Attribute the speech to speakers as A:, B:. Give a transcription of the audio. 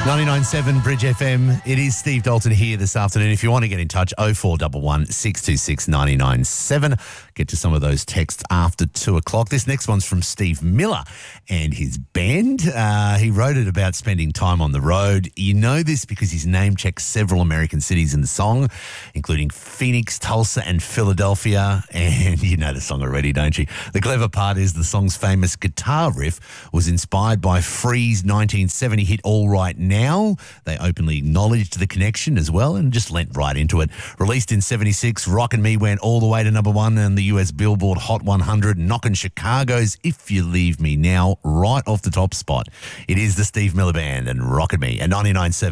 A: 99.7 Bridge FM. It is Steve Dalton here this afternoon. If you want to get in touch, 0411 626 997. Get to some of those texts after 2 o'clock. This next one's from Steve Miller and his band. He wrote it about spending time on the road. You know this because his name checks several American cities in the song, including Phoenix, Tulsa and Philadelphia. And you know the song already, don't you? The clever part is the song's famous guitar riff was inspired by Free's 1970 hit All Right Now. They openly acknowledged the connection as well and just leant right into it. Released in 76, Rockin' Me went all the way to number 1 on the US Billboard Hot 100, knocking Chicago's If You Leave Me Now right off the top spot. It is the Steve Miller Band and Rockin' Me at 99.7.